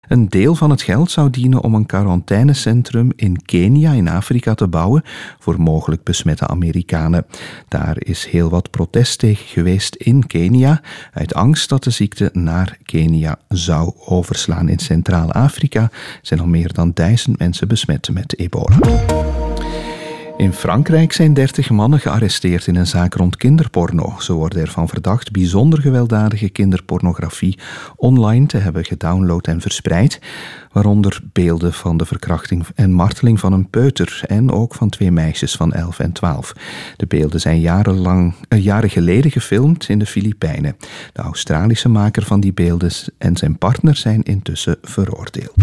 Een deel van het geld zou dienen om een quarantainecentrum in Kenia in Afrika te bouwen voor mogelijk besmette Amerikanen. Daar is heel wat protest tegen geweest in Kenia, uit angst dat de ziekte naar Kenia zou overslaan. In Centraal-Afrika zijn al meer dan 1000 mensen besmet met ebola. In Frankrijk zijn 30 mannen gearresteerd in een zaak rond kinderporno. Ze worden ervan verdacht bijzonder gewelddadige kinderpornografie online te hebben gedownload en verspreid, waaronder beelden van de verkrachting en marteling van een peuter en ook van 2 meisjes van 11 en 12. De beelden zijn jaren geleden gefilmd in de Filipijnen. De Australische maker van die beelden en zijn partner zijn intussen veroordeeld.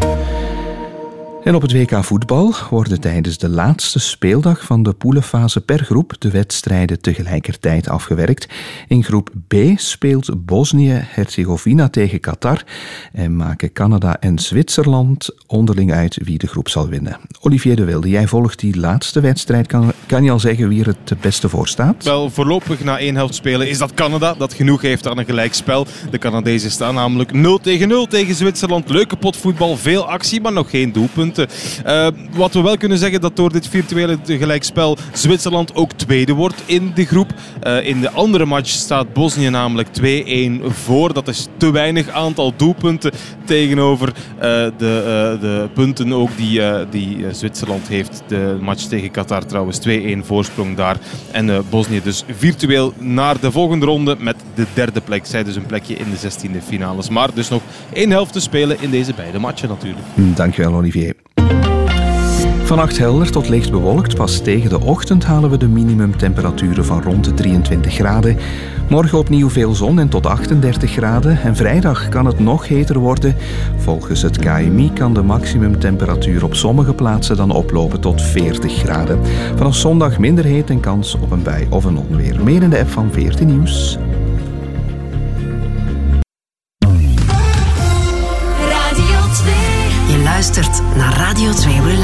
En op het WK voetbal worden tijdens de laatste speeldag van de poelenfase per groep de wedstrijden tegelijkertijd afgewerkt. In groep B speelt Bosnië-Herzegovina tegen Qatar en maken Canada en Zwitserland onderling uit wie de groep zal winnen. Olivier de Wilde, jij volgt die laatste wedstrijd. Kan je al zeggen wie er het beste voor staat? Wel, voorlopig na 1 helft spelen is dat Canada, dat genoeg heeft aan een gelijkspel. De Canadezen staan namelijk 0-0 tegen Zwitserland. Leuke potvoetbal, veel actie, maar nog geen doelpunt. Wat we wel kunnen zeggen, dat door dit virtuele gelijkspel Zwitserland ook tweede wordt in de groep. In de andere match staat Bosnië namelijk 2-1 voor. Dat is te weinig aantal doelpunten tegenover de punten ook die Zwitserland heeft. De match tegen Qatar trouwens 2-1 voorsprong daar. En Bosnië dus virtueel naar de volgende ronde met de derde plek. Zij dus een plekje in de 16e finales. Maar dus nog 1 helft te spelen in deze beide matchen natuurlijk. Dankjewel, Olivier. Vannacht helder tot licht bewolkt. Pas tegen de ochtend halen we de minimumtemperaturen van rond de 23 graden. Morgen opnieuw veel zon en tot 38 graden. En vrijdag kan het nog heter worden. Volgens het KMI kan de maximumtemperatuur op sommige plaatsen dan oplopen tot 40 graden. Vanaf zondag minder heet en kans op een bui of een onweer. Meer in de app van 14 Nieuws. Radio 2. Je luistert naar Radio 2 Relax.